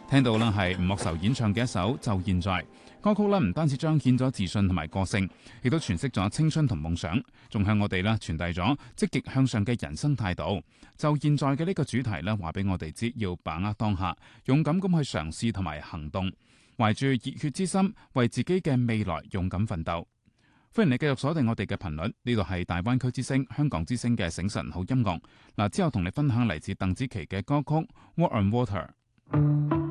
聽到啦係吳莫愁演唱嘅一首《就現在》歌曲咧，唔單止彰顯咗自信同埋個性，亦都詮釋咗青春同夢想，仲向我哋咧傳遞咗積極向上嘅人生態度。就現在嘅呢個主題咧，話俾我哋知要把握當下，勇敢咁去嘗試同埋行動，懷住熱血之心，為自己嘅未來勇敢奮鬥。歡迎你繼續鎖定我哋嘅頻率，呢度係大灣區之聲、香港之聲嘅醒晨好音樂。之後同你分享嚟自鄧紫棋嘅歌曲《Walk on Water》。